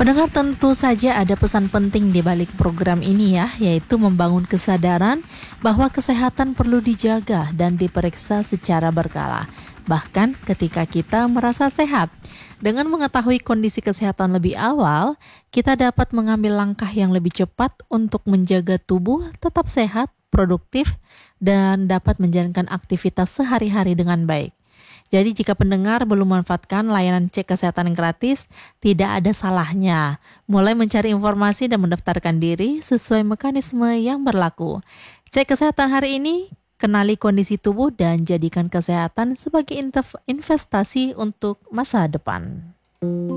Pendengar, tentu saja ada pesan penting di balik program ini ya, yaitu membangun kesadaran bahwa kesehatan perlu dijaga dan diperiksa secara berkala, bahkan ketika kita merasa sehat. Dengan mengetahui kondisi kesehatan lebih awal, kita dapat mengambil langkah yang lebih cepat untuk menjaga tubuh tetap sehat, produktif, dan dapat menjalankan aktivitas sehari-hari dengan baik. Jadi jika pendengar belum memanfaatkan layanan cek kesehatan yang gratis, tidak ada salahnya mulai mencari informasi dan mendaftarkan diri sesuai mekanisme yang berlaku. Cek kesehatan hari ini, kenali kondisi tubuh dan jadikan kesehatan sebagai investasi untuk masa depan.